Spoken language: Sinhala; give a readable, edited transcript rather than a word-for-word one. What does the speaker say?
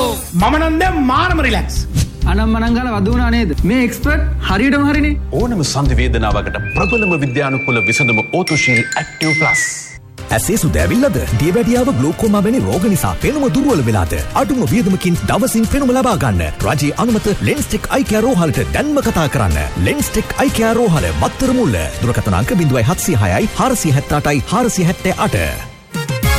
මම නම් දැන් මාරම රිලැක්ස්. අනම්මනම් ගාලා වදුණා නේද? මේ එක්ස්පර්ට් හරියටම හරිනේ. ඕනම සංධි වේදනාවකට ප්‍රබලම විද්‍යානුකූල විසඳුම ඕතුෂීල් ඇක්ටිව් ප්ලස්. ඇසේ සුදැවිල්ලද දියවැඩියාව ග්ලෝකෝමා වැනි රෝග නිසා පෙනුම දුර්වල වෙලාද අඩුම වියදමකින් දවසින් පෙනුම ලබා ගන්න රජයේ අනුමත ලෙන්ස්ටෙක් අයි කෙයාර් රෝහලට දැන්ම කතා කරන්න. ලෙන්ස්ටෙක් අයි කෙයාර් රෝහල මත්තර මුල්ල දුරකථන අංක 0706 478 478.